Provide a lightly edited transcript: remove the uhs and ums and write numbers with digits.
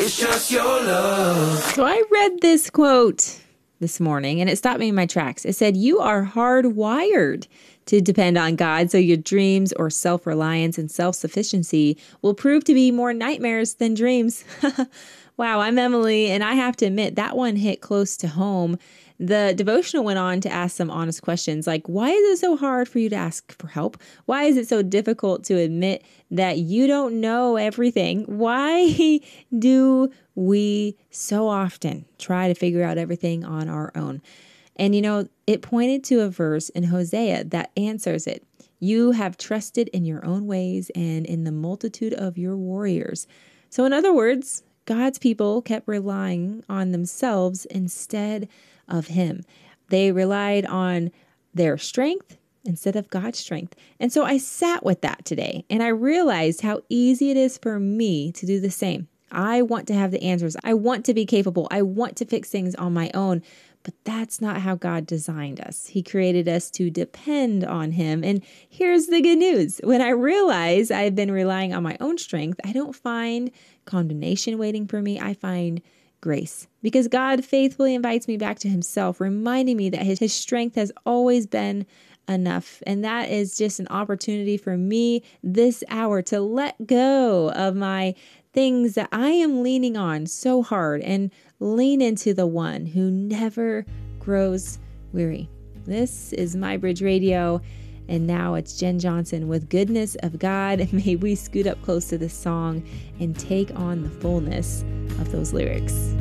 It's just your love. So I read this quote this morning and it stopped me in my tracks. It said, you are hardwired to depend on God, so your dreams or self-reliance and self-sufficiency will prove to be more nightmares than dreams. Wow, I'm Emily, and I have to admit that one hit close to home. The devotional went on to ask some honest questions like, why is it so hard for you to ask for help? Why is it so difficult to admit that you don't know everything? Why do we so often try to figure out everything on our own? And you know, it pointed to a verse in Hosea that answers it. You have trusted in your own ways and in the multitude of your warriors. So in other words, God's people kept relying on themselves instead of Him. They relied on their strength instead of God's strength. And so I sat with that today and I realized how easy it is for me to do the same. I want to have the answers. I want to be capable. I want to fix things on my own. But that's not how God designed us. He created us to depend on Him. And here's the good news. When I realize I've been relying on my own strength, I don't find condemnation waiting for me. I find grace, because God faithfully invites me back to Himself, reminding me that His strength has always been enough. And that is just an opportunity for me this hour to let go of my things that I am leaning on so hard and lean into the one who never grows weary. This is My Bridge Radio. And now it's Jen Johnson with Goodness of God. May we scoot up close to this song and take on the fullness of those lyrics.